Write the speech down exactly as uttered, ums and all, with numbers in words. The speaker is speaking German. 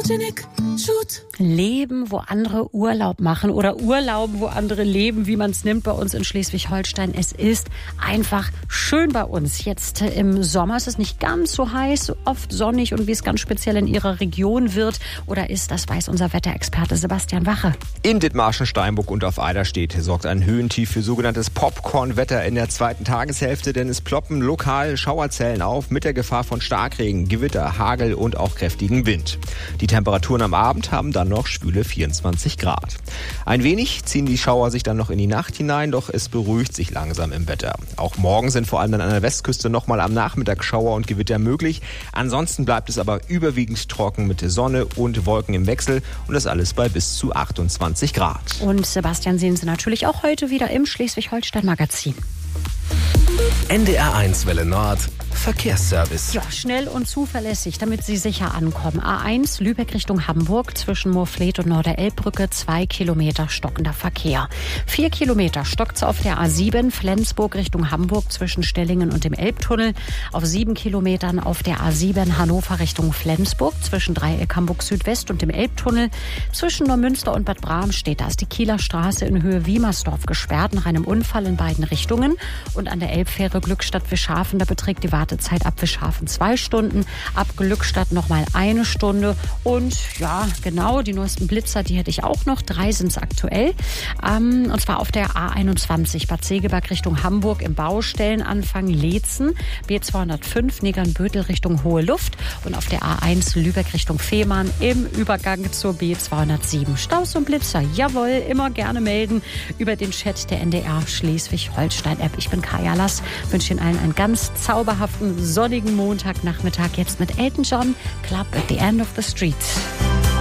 Photogenic Shoot. Leben, wo andere Urlaub machen oder Urlauben, wo andere leben, wie man es nimmt bei uns in Schleswig-Holstein. Es ist einfach schön bei uns. Jetzt im Sommer ist es nicht ganz so heiß, oft sonnig und wie es ganz speziell in Ihrer Region wird oder ist, das weiß unser Wetterexperte Sebastian Wache. In Dithmarschen, Steinburg und auf Eiderstedt sorgt ein Höhentief für sogenanntes Popcorn-Wetter in der zweiten Tageshälfte, denn es ploppen lokal Schauerzellen auf mit der Gefahr von Starkregen, Gewitter, Hagel und auch kräftigem Wind. Die Temperaturen am Abend haben dann noch schwüle vierundzwanzig Grad. Ein wenig ziehen die Schauer sich dann noch in die Nacht hinein, doch es beruhigt sich langsam im Wetter. Auch morgen sind vor allem dann an der Westküste nochmal am Nachmittag Schauer und Gewitter möglich. Ansonsten bleibt es aber überwiegend trocken mit Sonne und Wolken im Wechsel und das alles bei bis zu achtundzwanzig Grad. Und Sebastian sehen Sie natürlich auch heute wieder im Schleswig-Holstein-Magazin. N D R eins Welle Nord Verkehrsservice. Ja, schnell und zuverlässig, damit Sie sicher ankommen. A eins Lübeck Richtung Hamburg zwischen Moorfleet und Norderelbbrücke, zwei Kilometer stockender Verkehr. Vier Kilometer stockt's auf der A sieben Flensburg Richtung Hamburg zwischen Stellingen und dem Elbtunnel. Auf sieben Kilometern auf der A sieben Hannover Richtung Flensburg zwischen Dreieck Hamburg Südwest und dem Elbtunnel. Zwischen Neumünster und Bad Bramstedt, da ist die Kieler Straße in Höhe Wiemersdorf gesperrt nach einem Unfall in beiden Richtungen. Und an der Elbfähre Glückstadt-Wischhafen, da beträgt die Wartezeit ab Wischhafen zwei Stunden, ab Glückstadt nochmal eine Stunde. Und ja, genau, die neuesten Blitzer, die hätte ich auch noch. Drei sind es aktuell. Ähm, und zwar auf der A einundzwanzig Bad Segeberg Richtung Hamburg im Baustellenanfang Leetzen, B zweihundertfünf Negernbötel Richtung Hohe Luft und auf der A eins Lübeck Richtung Fehmarn im Übergang zur B zweihundertsieben. Staus und Blitzer, jawohl, immer gerne melden über den Chat der N D R Schleswig-Holstein-App. Ich bin Kaya Lass, wünsche Ihnen allen einen ganz zauberhaften sonnigen Montagnachmittag jetzt mit Elton John, Club at the End of the Street.